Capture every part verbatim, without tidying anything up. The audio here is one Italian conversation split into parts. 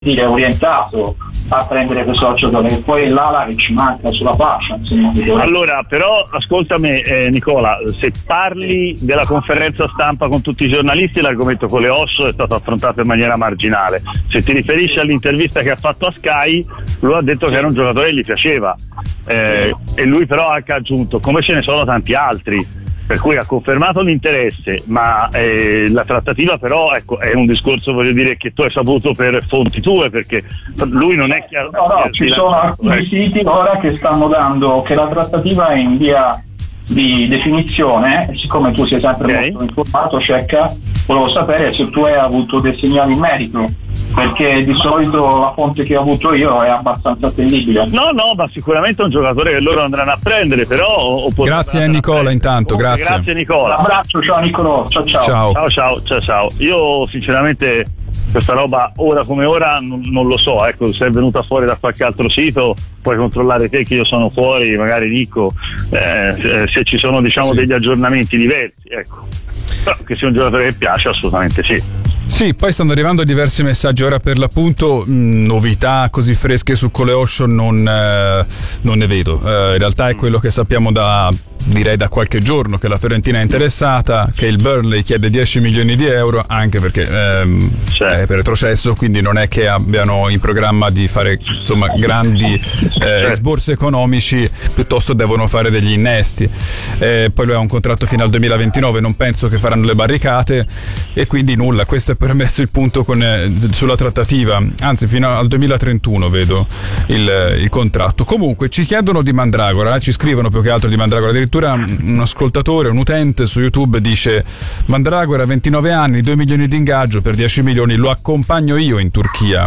dire, orientato a prendere questo giocatore, poi è l'ala che ci manca sulla fascia, insomma. Allora, però ascoltami eh, Nicola, se parli della conferenza stampa con tutti i giornalisti, l'argomento con le osso è stato affrontato in maniera marginale. Se ti riferisci all'intervista che ha fatto a Sky, lui ha detto che era un giocatore che gli piaceva, eh, e lui però ha anche aggiunto, come ce ne sono tanti altri, per cui ha confermato l'interesse, ma eh, la trattativa però, ecco, è un discorso, voglio dire, che tu hai saputo per fonti tue, perché lui non è chiaro. No, no, ci sono alcuni siti ora che stanno dando che la trattativa è in via di definizione, e siccome tu sei sempre okay. molto informato, Cecca, volevo sapere se tu hai avuto dei segnali in merito, perché di solito la fonte che ho avuto io è abbastanza attendibile. No, no, ma sicuramente è un giocatore che loro andranno a prendere, però grazie a Nicola intanto. Comunque, grazie grazie Nicola, un abbraccio, ciao Nicola, ciao ciao ciao ciao ciao ciao, ciao. Io sinceramente questa roba ora come ora non, non lo so, ecco, se è venuta fuori da qualche altro sito puoi controllare te che io sono fuori, magari dico eh, se ci sono, diciamo, sì. degli aggiornamenti diversi, ecco. Però che sia un giocatore che piace, assolutamente sì. Sì, poi stanno arrivando diversi messaggi ora, per l'appunto mh, novità così fresche su Cole Ocean non, eh, non ne vedo. Eh, in realtà è quello che sappiamo da, direi da qualche giorno, che la Fiorentina è interessata, che il Burnley chiede dieci milioni di euro, anche perché ehm, è per retrocesso, quindi non è che abbiano in programma di fare, insomma, grandi eh, sborsi economici, piuttosto devono fare degli innesti. Eh, poi lui ha un contratto fino al duemilaventinove, non penso che faranno le barricate, e quindi nulla, questo è per messo il punto con, eh, sulla trattativa, anzi fino al duemilatrentuno vedo il, il contratto. Comunque ci chiedono di Mandragora, eh, ci scrivono più che altro di Mandragora, addirittura un ascoltatore, un utente su YouTube dice: Mandragora, ventinove anni, due milioni di ingaggio, per dieci milioni lo accompagno io in Turchia.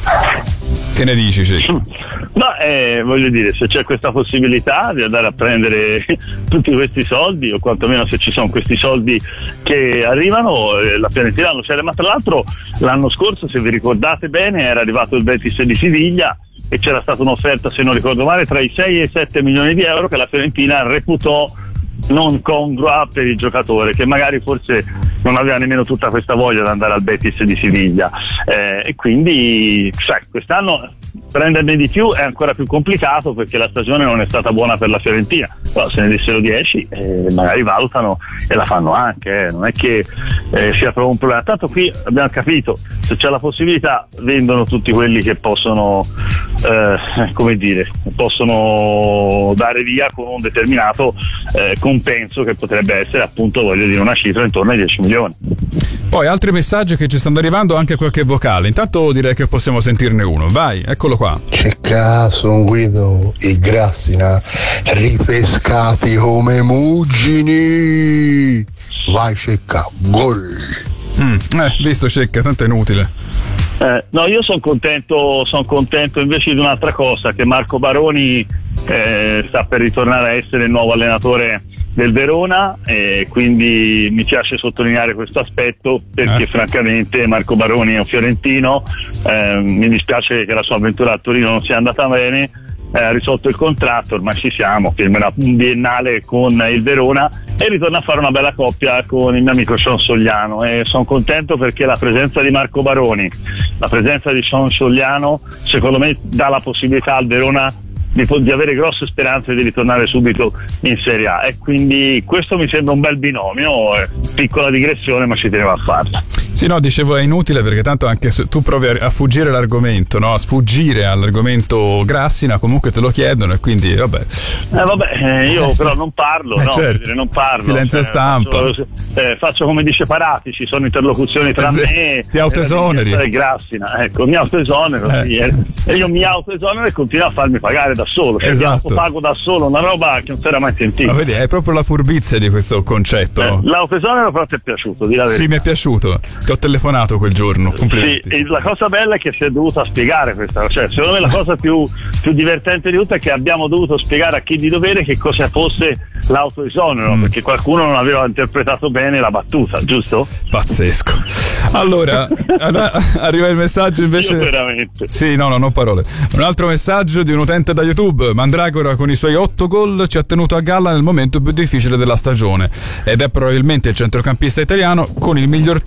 Che ne dici, Cecco? No, eh, voglio dire, se c'è questa possibilità di andare a prendere tutti questi soldi, o quantomeno se ci sono questi soldi che arrivano, eh, la Fiorentina non c'era. Ma tra l'altro l'anno scorso, se vi ricordate bene, era arrivato il Betis di Siviglia e c'era stata un'offerta, se non ricordo male, tra i sei e i sette milioni di euro che la Fiorentina reputò non congrua per il giocatore, che magari forse non aveva nemmeno tutta questa voglia di andare al Betis di Siviglia, eh, e quindi sai, quest'anno prenderne di più è ancora più complicato perché la stagione non è stata buona per la Fiorentina, però se ne dessero dieci eh, magari valutano e la fanno anche, eh. non è che eh, sia proprio un problema. Tanto qui abbiamo capito, se c'è la possibilità vendono tutti quelli che possono eh, come dire, possono dare via con un determinato eh, compenso, che potrebbe essere, appunto, voglio dire, una cifra intorno ai dieci milioni. Poi altri messaggi che ci stanno arrivando, anche qualche vocale. Intanto direi che possiamo sentirne uno. Vai, eccolo qua. C'è caso Guido e Grassina ripescati come muggini. Vai Cecca, gol. Mm, eh, visto Cecca, tanto è inutile. Eh, no, io sono contento, sono contento invece di un'altra cosa, che Marco Baroni eh, sta per ritornare a essere il nuovo allenatore del Verona, e quindi mi piace sottolineare questo aspetto, perché eh. francamente Marco Baroni è un fiorentino, eh, mi dispiace che la sua avventura a Torino non sia andata bene, eh, ha risolto il contratto, ormai ci siamo, firmerà un biennale con il Verona e ritorna a fare una bella coppia con il mio amico Sean Sogliano, e sono contento perché la presenza di Marco Baroni, la presenza di Sean Sogliano, secondo me dà la possibilità al Verona Di, di avere grosse speranze di ritornare subito in Serie A, e quindi questo mi sembra un bel binomio. Eh, piccola digressione, ma ci tenevo a farla. Sì, no, dicevo è inutile perché tanto anche se tu provi a fuggire l'argomento, no? A sfuggire all'argomento Grassina, comunque te lo chiedono, e quindi vabbè. Eh, vabbè, eh, io però non parlo, eh, no, certo. non parlo. Silenzio eh, stampa. Faccio, eh, faccio come dice Parati, ci sono interlocuzioni tra sì, me ti autoesoneri. e Grassina. Ecco, mi autoesonero, eh. sì, eh. e io mi autoesonero e continuo a farmi pagare da solo. Cioè, esatto. Pago da solo, una roba che non si era mai sentita. Ma vedi, è proprio la furbizia di questo concetto. Eh, no? L'autesonero però ti è piaciuto, di la verità. Sì, mi è piaciuto. Ti ho telefonato quel giorno. Complimenti. Sì, e la cosa bella è che si è dovuta spiegare questa, cioè secondo me la cosa più, più divertente di tutto è che abbiamo dovuto spiegare a chi di dovere che cosa fosse l'autoesonero, mm. perché qualcuno non aveva interpretato bene la battuta, giusto? Pazzesco. Allora, arriva il messaggio invece. Io veramente. Sì, no, no, non parole. Un altro messaggio di un utente da YouTube. Mandragora con i suoi otto gol ci ha tenuto a galla nel momento più difficile della stagione ed è probabilmente il centrocampista italiano con il miglior tiro da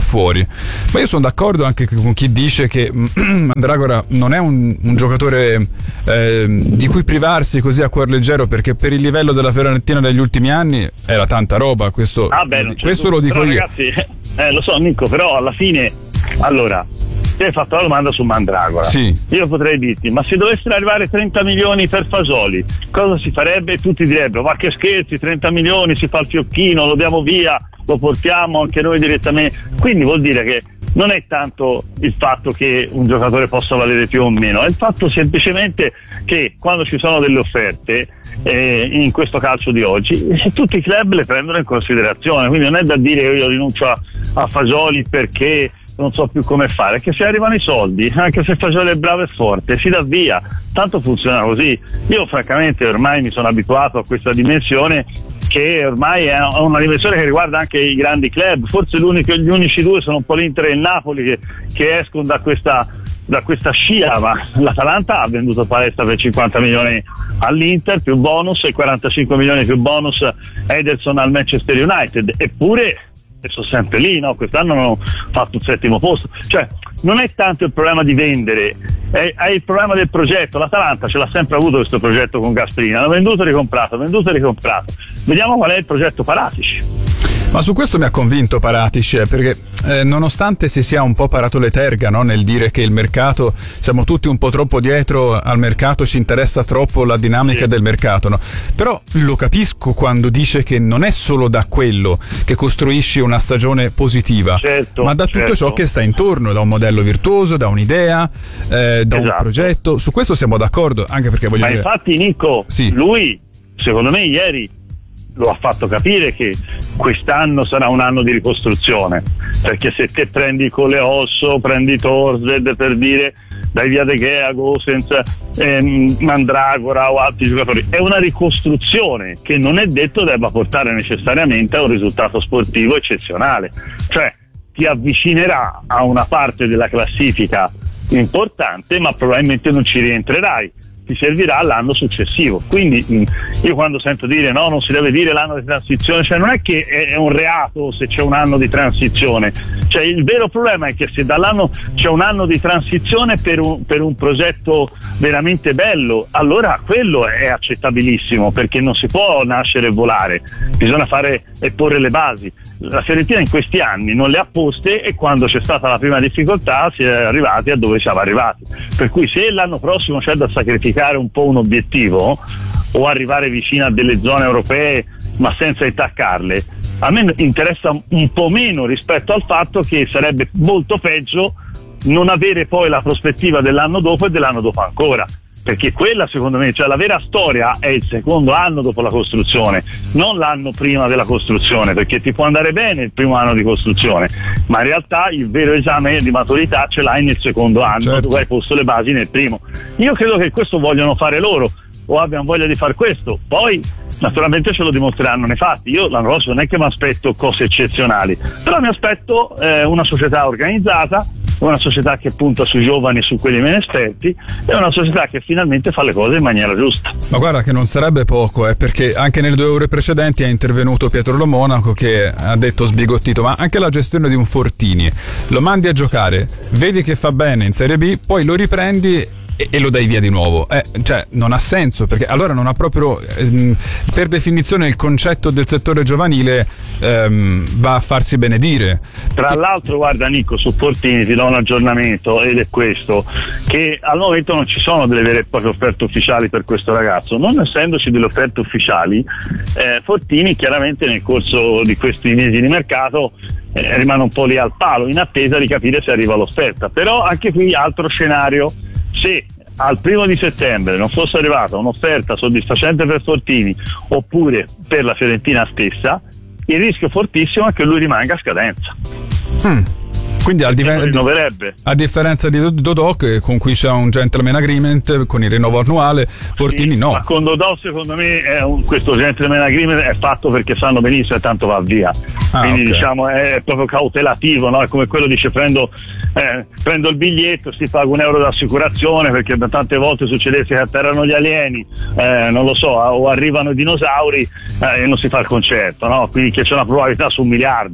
fuori. Ma io sono d'accordo anche con chi dice che Mandragora non è un, un giocatore eh, di cui privarsi così a cuor leggero, perché per il livello della Fiorentina degli ultimi anni era tanta roba, questo, ah beh, questo lo dico però, io. Ragazzi, eh, lo so Nico, però alla fine, allora, ti hai fatto la domanda su Mandragora. Sì. Io potrei dirti, ma se dovessero arrivare trenta milioni per Fasoli, cosa si farebbe? Tutti direbbero, ma che scherzi, trenta milioni, si fa il fiocchino, lo diamo via, lo portiamo anche noi direttamente. Quindi vuol dire che non è tanto il fatto che un giocatore possa valere più o meno, è il fatto semplicemente che quando ci sono delle offerte, eh, in questo calcio di oggi, eh, tutti i club le prendono in considerazione, quindi non è da dire io rinuncio a, a Fasoli perché non so più come fare, che se arrivano i soldi, anche se Fasoli è bravo e forte, si dà via, tanto funziona così. Io francamente ormai mi sono abituato a questa dimensione, che ormai è una dimensione che riguarda anche i grandi club. Forse l'unico, gli unici due sono un po' l'Inter e il Napoli che, che escono da questa da questa scia, ma l'Atalanta ha venduto palestra per cinquanta milioni all'Inter più bonus e quarantacinque milioni più bonus Ederson al Manchester United, eppure sono sempre lì, no? Quest'anno hanno fatto il settimo posto. Cioè non è tanto il problema di vendere, è, è il problema del progetto. L'Atalanta ce l'ha sempre avuto questo progetto con Gasperini, hanno venduto e ricomprato, venduto e ricomprato. Vediamo qual è il progetto Paratici. Ma su questo mi ha convinto Paratici, eh, perché eh, nonostante si sia un po' parato le terga, no, nel dire che il mercato, siamo tutti un po' troppo dietro al mercato, ci interessa troppo la dinamica sì. del mercato, no? Però lo capisco quando dice che non è solo da quello che costruisci una stagione positiva, certo, ma da tutto certo. ciò che sta intorno, da un modello virtuoso, da un'idea, eh, da esatto. un progetto. Su questo siamo d'accordo, anche perché voglio ma dire... infatti Nico, sì. lui secondo me ieri lo ha fatto capire che quest'anno sarà un anno di ricostruzione, perché se te prendi Coleosso, prendi Torsed, per dire, dai via De Gea, Gosens, ehm, Mandragora o altri giocatori, è una ricostruzione che non è detto debba portare necessariamente a un risultato sportivo eccezionale, cioè ti avvicinerà a una parte della classifica importante, ma probabilmente non ci rientrerai, ti servirà l'anno successivo. Quindi mh, io quando sento dire no, non si deve dire l'anno di transizione, cioè non è che è un reato se c'è un anno di transizione, cioè il vero problema è che se dall'anno c'è un anno di transizione per un, per un progetto veramente bello, allora quello è accettabilissimo, perché non si può nascere e volare, bisogna fare e porre le basi. La Fiorentina in questi anni non le ha poste e quando c'è stata la prima difficoltà si è arrivati a dove siamo arrivati, per cui se l'anno prossimo c'è da sacrificare un po' un obiettivo o arrivare vicino a delle zone europee ma senza intaccarle, a me interessa un po' meno rispetto al fatto che sarebbe molto peggio non avere poi la prospettiva dell'anno dopo e dell'anno dopo ancora, perché quella secondo me, cioè la vera storia è il secondo anno dopo la costruzione, non l'anno prima della costruzione, perché ti può andare bene il primo anno di costruzione, ma in realtà il vero esame di maturità ce l'hai nel secondo anno, certo. tu hai posto le basi nel primo. Io credo che questo vogliono fare loro o abbiano voglia di far questo, poi naturalmente ce lo dimostreranno nei fatti. Io l'anno prossimo non è che mi aspetto cose eccezionali, però mi aspetto eh, una società organizzata, una società che punta sui giovani e su quelli meno esperti, e una società che finalmente fa le cose in maniera giusta. Ma guarda che non sarebbe poco, eh, perché anche nelle due ore precedenti è intervenuto Pietro Lo Monaco che ha detto sbigottito, ma anche la gestione di un Fortini, lo mandi a giocare, vedi che fa bene in Serie B, poi lo riprendi e, e lo dai via di nuovo, eh, cioè non ha senso, perché allora non ha proprio ehm, per definizione il concetto del settore giovanile ehm, va a farsi benedire. Tra Ti... l'altro guarda Nico, su Fortini ti do un aggiornamento, ed è questo, che al momento non ci sono delle vere e proprie offerte ufficiali per questo ragazzo. Non essendoci delle offerte ufficiali, eh, Fortini chiaramente nel corso di questi mesi di mercato eh, rimane un po' lì al palo in attesa di capire se arriva l'offerta. Però anche qui altro scenario: se al primo di settembre non fosse arrivata un'offerta soddisfacente per Fortini oppure per la Fiorentina stessa, il rischio fortissimo è che lui rimanga a scadenza. Mm. Quindi al diven- rinnoverebbe. A differenza di Dodò, che con cui c'è un gentleman agreement con il rinnovo annuale, Fortini sì, no. Ma con Dodò secondo me è un, questo gentleman agreement è fatto perché sanno benissimo e tanto va via. Ah, quindi okay. diciamo è proprio cautelativo, no? È come quello dice prendo, eh, prendo il biglietto, si paga un euro d'assicurazione, perché tante volte succedesse che atterrano gli alieni, eh, non lo so, o arrivano i dinosauri eh, e non si fa il concerto, no? Quindi che c'è una probabilità su un miliardo.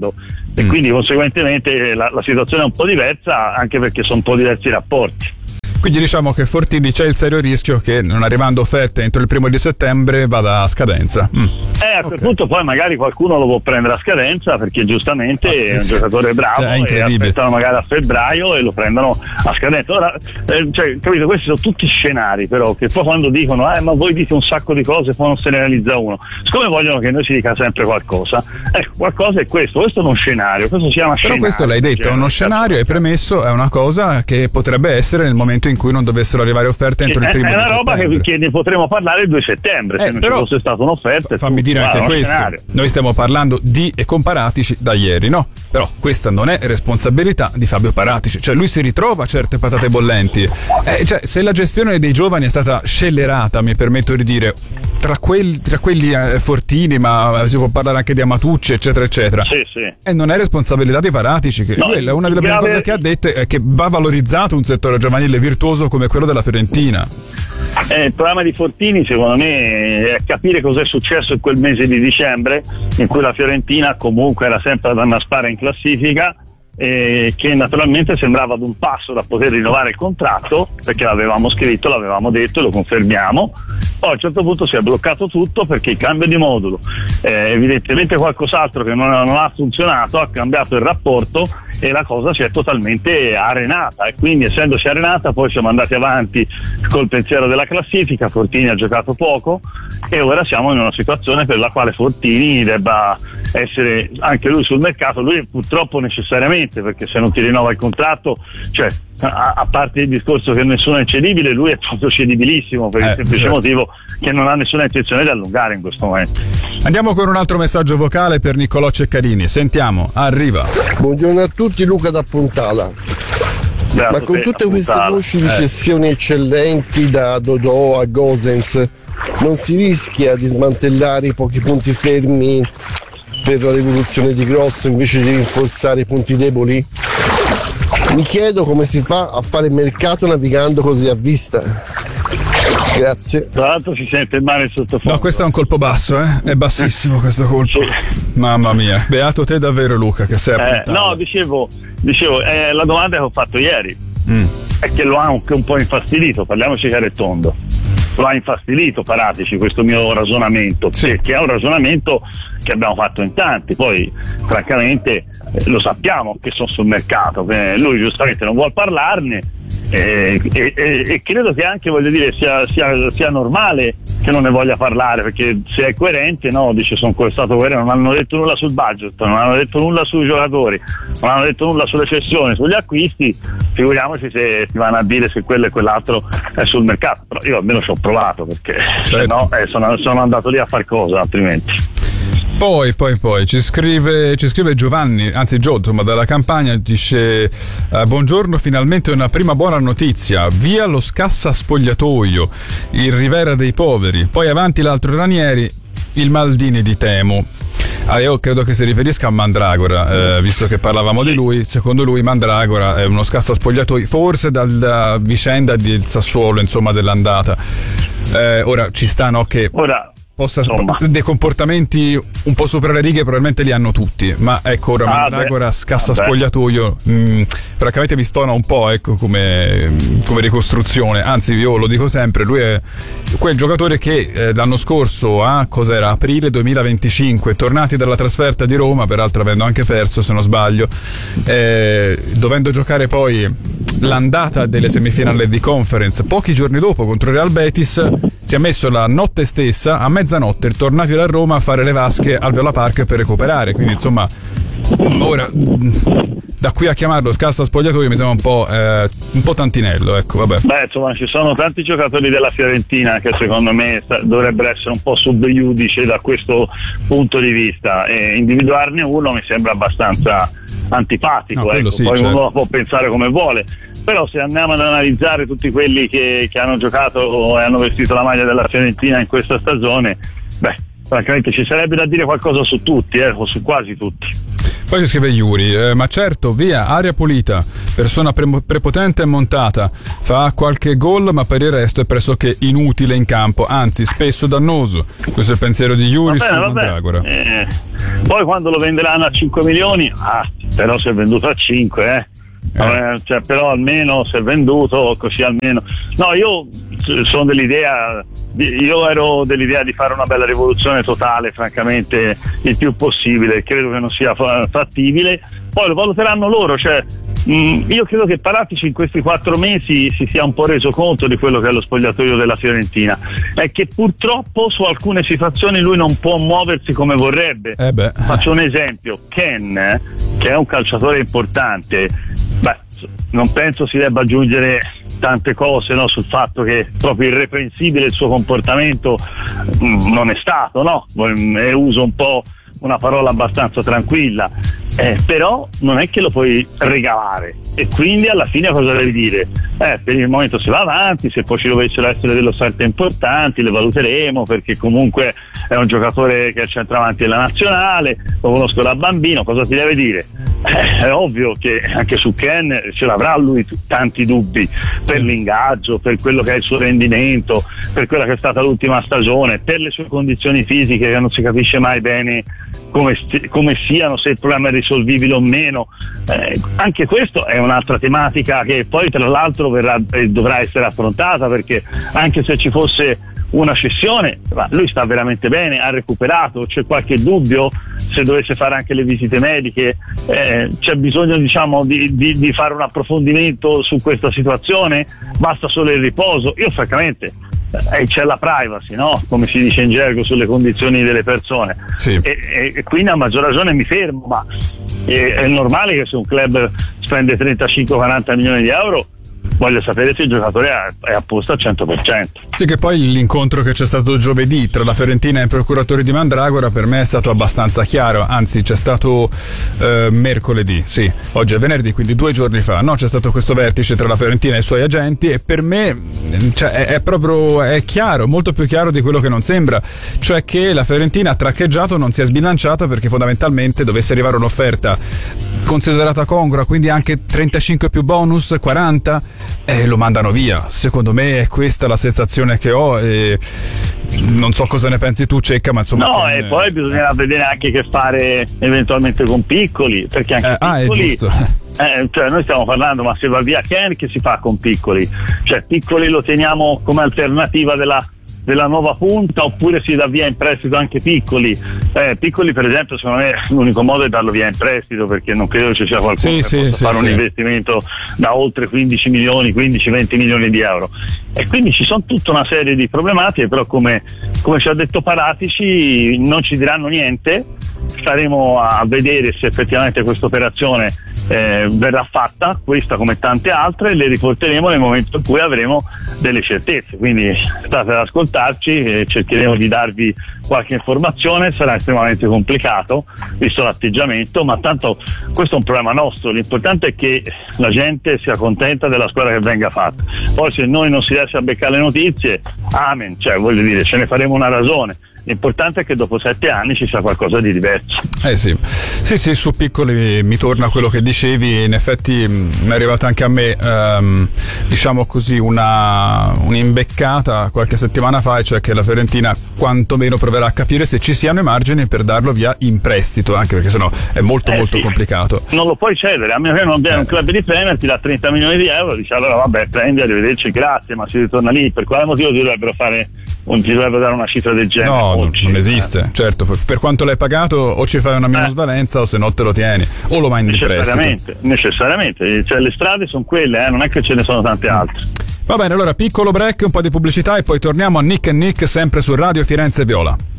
e mm. quindi conseguentemente la, la situazione è un po' diversa, anche perché sono un po' diversi i rapporti. Quindi diciamo che Fortini c'è il serio rischio che, non arrivando offerte entro il primo di settembre, vada a scadenza. Mm. Eh, a quel okay. punto poi magari qualcuno lo può prendere a scadenza, perché giustamente ah, sì, è un sì. giocatore bravo, cioè, e aspettano magari a febbraio e lo prendono a scadenza. Ora, eh, cioè, capito, questi sono tutti scenari, però, che poi quando dicono eh ma voi dite un sacco di cose, poi non se ne realizza uno, siccome vogliono che noi si dica sempre qualcosa, ecco, qualcosa è questo, questo è uno scenario, questo si chiama però scenario. Questo l'hai detto, è uno scenario, e premesso, è una cosa che potrebbe essere nel momento in cui non dovessero arrivare offerte entro il primo di settembre. È una roba che, che ne potremo parlare il due settembre, eh, se non però, ci fosse stata un'offerta. Fammi tu, dire anche questo, scenario. Noi stiamo parlando di e con Paratici da ieri, no? Però questa non è responsabilità di Fabio Paratici, cioè lui si ritrova certe patate bollenti, eh, cioè, se la gestione dei giovani è stata scellerata, mi permetto di dire, tra quelli, tra quelli eh, Fortini, ma si può parlare anche di Amatucci, eccetera eccetera, sì, sì. E non è responsabilità di Paratici, che no, lui, una delle prime cose che ha detto è che va valorizzato un settore giovanile virtuoso come quello della Fiorentina. Eh, il problema di Fortini secondo me è capire cos'è successo in quel mese di dicembre, in cui la Fiorentina comunque era sempre ad annaspare in classifica, eh, che naturalmente sembrava ad un passo da poter rinnovare il contratto, perché l'avevamo scritto, l'avevamo detto e lo confermiamo. Poi a un certo punto si è bloccato tutto perché il cambio di modulo, eh, evidentemente qualcos'altro che non, non ha funzionato, ha cambiato il rapporto e la cosa si è totalmente arenata, e quindi essendosi arenata poi siamo andati avanti col pensiero della classifica. Fortini ha giocato poco e ora siamo in una situazione per la quale Fortini debba essere anche lui sul mercato, lui purtroppo necessariamente, perché se non ti rinnova il contratto, cioè a, a parte il discorso che nessuno è cedibile, lui è proprio cedibilissimo per eh, il semplice certo. motivo che non ha nessuna intenzione di allungare in questo momento. Andiamo con un altro messaggio vocale per Niccolò Ceccarini, sentiamo, arriva. Buongiorno a tutti, Luca da Pontala. Grazie. Ma con tutte queste voci di cessioni eh. eccellenti da Dodò a Gosens, non si rischia di smantellare i pochi punti fermi per la rivoluzione di Grosso invece di rinforzare i punti deboli? Mi chiedo come si fa a fare mercato navigando così a vista. Grazie. Tra l'altro si sente il mare sottofondo. No, questo è un colpo basso, eh? È bassissimo questo colpo. Sì. Mamma mia. Beato te davvero, Luca, che sei a eh, No, dicevo, dicevo eh, la domanda che ho fatto ieri mm. è che lo ha anche un po' infastidito, parliamoci chiaro e tondo. Lo ha infastidito Paratici questo mio ragionamento, sì. Perché è un ragionamento che abbiamo fatto in tanti, poi francamente eh, lo sappiamo che sono sul mercato, eh, lui giustamente non vuol parlarne, eh, e, e, e credo che anche, voglio dire, sia, sia, sia normale che non ne voglia parlare, perché se è coerente, no, dice sono stato coerente, non hanno detto nulla sul budget, non hanno detto nulla sui giocatori, non hanno detto nulla sulle cessioni, sugli acquisti, figuriamoci se ti vanno a dire se quello e quell'altro è sul mercato. Però io almeno ci ho provato, perché certo. se no eh, sono, sono andato lì a far cosa altrimenti. Poi, poi, poi ci scrive, ci scrive Giovanni, anzi Gio, insomma, dalla Campania, dice eh, buongiorno, finalmente una prima buona notizia, via lo scassa spogliatoio, il Rivera dei poveri, poi avanti l'altro Ranieri, il Maldini di Temo. Ah, io credo che si riferisca a Mandragora, eh, visto che parlavamo di lui. Secondo lui Mandragora è uno scassa spogliatoi, forse dalla vicenda del Sassuolo, insomma, dell'andata. Eh, ora ci sta, no, che ora possa, dei comportamenti un po' sopra le righe probabilmente li hanno tutti, ma ecco, ora ah, Mandragora beh. scassa ah, spogliatoio, mh, francamente mi stona un po', ecco, come, come ricostruzione. Anzi, io lo dico sempre, lui è quel giocatore che eh, l'anno scorso, a cos'era, aprile duemilaventicinque, tornati dalla trasferta di Roma, peraltro avendo anche perso se non sbaglio, eh, dovendo giocare poi l'andata delle semifinali di Conference pochi giorni dopo contro Real Betis, si è messo la notte stessa a mezzanotte tornati da Roma a fare le vasche al Viola Park per recuperare, quindi insomma ora da qui a chiamarlo scassa spogliatoio mi sembra un po' eh, un po' tantinello, ecco, vabbè. Beh, insomma, ci sono tanti giocatori della Fiorentina che secondo me dovrebbero essere un po' sub iudice da questo punto di vista, e individuarne uno mi sembra abbastanza antipatico, no, ecco. Sì, poi certo. Uno può pensare come vuole, però se andiamo ad analizzare tutti quelli che, che hanno giocato e hanno vestito la maglia della Fiorentina in questa stagione, beh, francamente ci sarebbe da dire qualcosa su tutti, eh, o su quasi tutti. Poi ci scrive Yuri, eh, ma certo, via, aria pulita, persona pre- prepotente e montata, fa qualche gol ma per il resto è pressoché inutile in campo, anzi spesso dannoso. Questo è il pensiero di Yuri su Mandragora. Eh, poi quando lo venderanno a cinque milioni, ah, però si è venduto a cinque, eh. Eh. Cioè, però almeno si è venduto così almeno. No, io sono dell'idea io ero dell'idea di fare una bella rivoluzione totale, francamente il più possibile, credo che non sia fattibile, poi lo valuteranno loro, cioè mh, io credo che Paratici in questi quattro mesi si sia un po' reso conto di quello che è lo spogliatoio della Fiorentina, è che purtroppo su alcune situazioni lui non può muoversi come vorrebbe. Eh beh. Faccio un esempio, Ken, che è un calciatore importante, beh, non penso si debba aggiungere tante cose, no, sul fatto che proprio irreprensibile il suo comportamento mh, non è stato, no? E uso un po' una parola abbastanza tranquilla, eh, però non è che lo puoi regalare, e quindi alla fine cosa devi dire? Eh, per il momento si va avanti, se poi ci dovessero essere delle offerte importanti le valuteremo, perché comunque è un giocatore che è il centravanti della nazionale, lo conosco da bambino, cosa ti deve dire? Eh, è ovvio che anche su Ken ce l'avrà lui t- tanti dubbi per l'ingaggio, per quello che è il suo rendimento, per quella che è stata l'ultima stagione, per le sue condizioni fisiche che non si capisce mai bene come, st- come siano, se il problema è risolvibile o meno. Eh, anche questo è un'altra tematica che poi tra l'altro verrà, eh, dovrà essere affrontata, perché anche se ci fosse una cessione, ma lui sta veramente bene, ha recuperato, c'è qualche dubbio se dovesse fare anche le visite mediche, eh, c'è bisogno diciamo di, di, di fare un approfondimento su questa situazione, basta solo il riposo. Io francamente eh, c'è la privacy, no? Come si dice in gergo, sulle condizioni delle persone, sì. e, e quindi a maggior ragione mi fermo, ma è, è normale che se un club spende trentacinque quaranta milioni di euro voglio sapere se il giocatore è a posto al cento per cento. Sì, che poi l'incontro che c'è stato giovedì tra la Fiorentina e i procuratori di Mandragora per me è stato abbastanza chiaro, anzi c'è stato eh, mercoledì, sì, oggi è venerdì, quindi due giorni fa, no, c'è stato questo vertice tra la Fiorentina e i suoi agenti, e per me cioè, è, è proprio è chiaro, molto più chiaro di quello che non sembra, cioè che la Fiorentina ha traccheggiato, non si è sbilanciata, perché fondamentalmente dovesse arrivare un'offerta considerata congrua, quindi anche trentacinque più bonus, quaranta, e lo mandano via. Secondo me è questa la sensazione che ho, e non so cosa ne pensi tu, Cecca, ma insomma. No, che... e poi bisognerà vedere anche che fare eventualmente con Piccoli, perché anche eh, Piccoli, ah, è giusto. Eh, cioè noi stiamo parlando, ma se va via Ken, che si fa con Piccoli? Cioè Piccoli lo teniamo come alternativa della della nuova punta, oppure si dà via in prestito anche Piccoli? Eh, Piccoli per esempio secondo me l'unico modo è darlo via in prestito, perché non credo ci sia qualcuno sì, che sì, possa sì, fare sì. un investimento da oltre quindici milioni, quindici venti milioni di euro, e quindi ci sono tutta una serie di problematiche, però come, come ci ha detto Paratici non ci diranno niente, staremo a vedere se effettivamente questa operazione eh, verrà fatta, questa come tante altre, le riporteremo nel momento in cui avremo delle certezze, quindi state ad ascoltarci e cercheremo di darvi qualche informazione. Sarà estremamente complicato visto l'atteggiamento, ma tanto questo è un problema nostro, l'importante è che la gente sia contenta della squadra che venga fatta, poi se noi non si riesce a beccare le notizie, amen, cioè voglio dire, ce ne faremo una ragione. L'importante è che dopo sette anni ci sia qualcosa di diverso. Eh sì, sì, sì, su Piccoli mi torna quello che dicevi, in effetti mi è arrivata anche a me, ehm, diciamo così, una un'imbeccata qualche settimana fa, cioè che la Fiorentina quantomeno proverà a capire se ci siano i margini per darlo via in prestito, anche perché sennò è molto eh molto sì. complicato. Non lo puoi cedere, a meno che non abbia eh. un club di Premier, ti dà trenta milioni di euro, dice allora vabbè prendi, arrivederci, grazie, ma si ritorna lì, per quale motivo ti dovrebbero fare, non ti dovrebbero dare una cifra del genere? No, oggi, non esiste, eh. certo, per quanto l'hai pagato o ci fai una minusvalenza eh. o se no te lo tieni o lo mandi in prestito. Necessariamente, necessariamente, cioè le strade sono quelle, eh, non è che ce ne sono tante altre. Va bene, allora piccolo break, un po' di pubblicità e poi torniamo a Nick and Nick sempre su Radio Firenze Viola.